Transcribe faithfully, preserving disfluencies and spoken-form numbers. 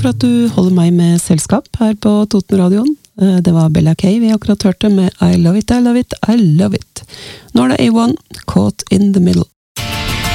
for at du holder meg med selskap her på Totenradioen. Det var Bella Kay vi akkurat hørte med I Love It, I Love It, I Love It. Nå er det A one, Caught in the Middle.